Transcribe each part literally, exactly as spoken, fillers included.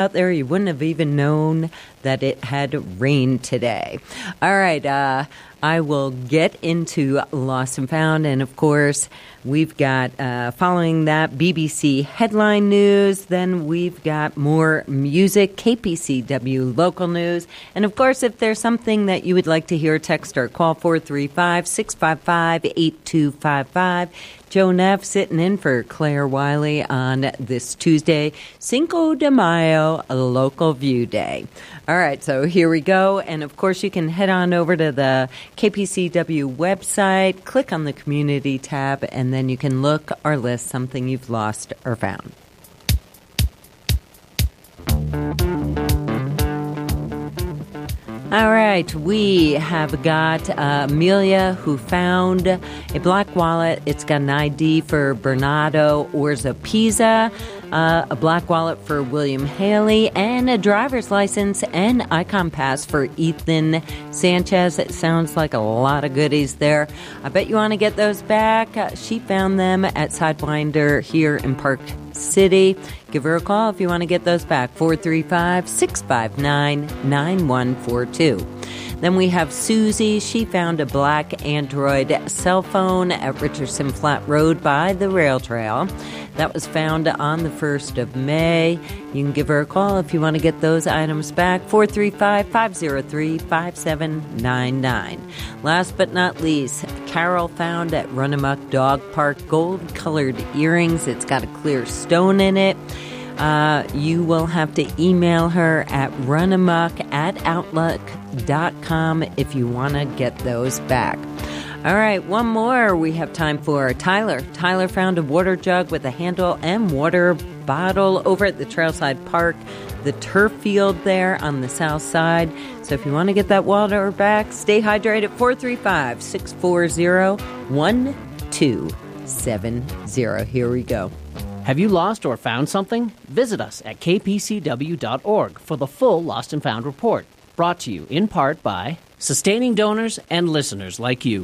out there, you wouldn't have even known that it had rained today. All right, uh, I will get into Lost and Found, and of course, we've got, uh, following that, B B C headline news, then we've got more music, K P C W local news, and of course, if there's something that you would like to hear, text or call four three five, six five five, eight two five five. Joe Neff sitting in for Claire Wiley on this Tuesday, Cinco de Mayo, Local View Day. All right, so here we go. And, of course, you can head on over to the K P C W website, click on the Community tab, and then you can look or list something you've lost or found. All right, we have got uh, Amelia, who found a black wallet. It's got an I D for Bernardo Orza Pisa, uh, a black wallet for William Haley, and a driver's license and Icon Pass for Ethan Sanchez. It sounds like a lot of goodies there. I bet you want to get those back. Uh, she found them at Sidewinder here in Park City. Give her a call if you want to get those back. four three five, six five nine, nine one four two. Then we have Susie. She found a black Android cell phone at Richardson Flat Road by the rail trail. That was found on the first of May. You can give her a call if you want to get those items back. four three five, five zero three, five seven nine nine. Last but not least, Carol found at Runamuck Dog Park gold-colored earrings. It's got a clear stone in it. Uh, you will have to email her at runamuck at outlook dot com if you want to get those back. All right, one more we have time for. Tyler. Tyler found a water jug with a handle and water bottle over at the Trailside Park, the turf field there on the south side. So if you want to get that water back, stay hydrated. four three five, six four zero, one two seven zero. Here we go. Have you lost or found something? Visit us at k p c w dot org for the full Lost and Found report. Brought to you in part by sustaining donors and listeners like you.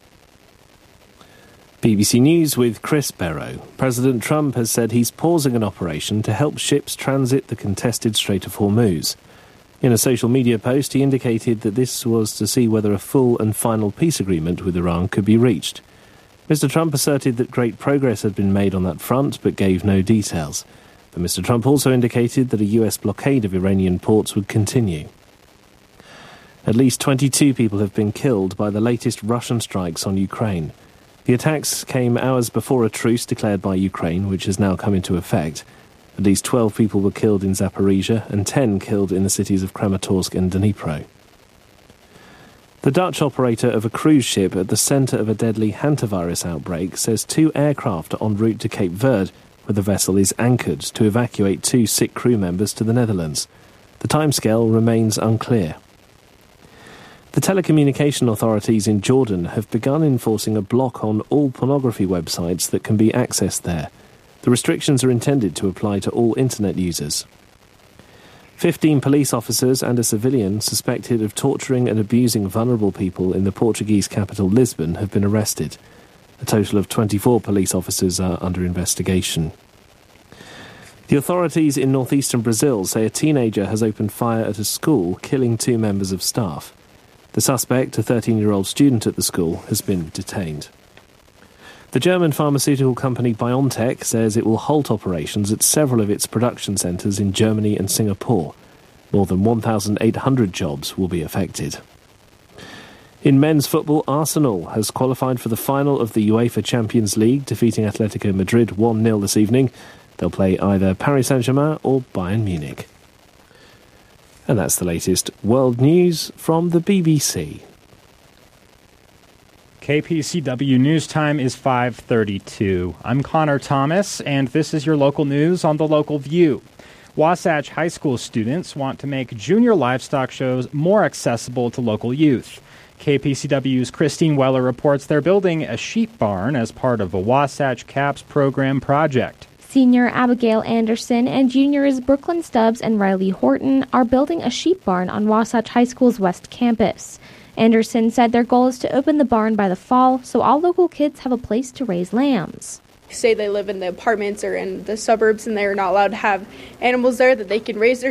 B B C News with Chris Barrow. President Trump has said he's pausing an operation to help ships transit the contested Strait of Hormuz. In a social media post, he indicated that this was to see whether a full and final peace agreement with Iran could be reached. Mister Trump asserted that great progress had been made on that front, but gave no details. But Mister Trump also indicated that a U S blockade of Iranian ports would continue. At least twenty-two people have been killed by the latest Russian strikes on Ukraine. The attacks came hours before a truce declared by Ukraine, which has now come into effect. At least twelve people were killed in Zaporizhia and ten killed in the cities of Kramatorsk and Dnipro. The Dutch operator of a cruise ship at the centre of a deadly hantavirus outbreak says two aircraft are en route to Cape Verde, where the vessel is anchored, to evacuate two sick crew members to the Netherlands. The timescale remains unclear. The telecommunication authorities in Jordan have begun enforcing a block on all pornography websites that can be accessed there. The restrictions are intended to apply to all internet users. Fifteen police officers and a civilian suspected of torturing and abusing vulnerable people in the Portuguese capital Lisbon have been arrested. A total of twenty-four police officers are under investigation. The authorities in northeastern Brazil say a teenager has opened fire at a school, killing two members of staff. The suspect, a thirteen-year-old student at the school, has been detained. The German pharmaceutical company BioNTech says it will halt operations at several of its production centres in Germany and Singapore. More than one thousand eight hundred jobs will be affected. In men's football, Arsenal has qualified for the final of the UEFA Champions League, defeating Atletico Madrid one nil this evening. They'll play either Paris Saint-Germain or Bayern Munich. And that's the latest world news from the B B C. K P C W News Time is five thirty-two. I'm Connor Thomas, and this is your local news on the Local View. Wasatch High School students want to make junior livestock shows more accessible to local youth. K P C W's Christine Weller reports they're building a sheep barn as part of a Wasatch CAPS program project. Senior Abigail Anderson and juniors Brooklyn Stubbs and Riley Horton are building a sheep barn on Wasatch High School's West Campus. Anderson said their goal is to open the barn by the fall so all local kids have a place to raise lambs. say they live in the apartments or in the suburbs and they're not allowed to have animals there, that they can raise their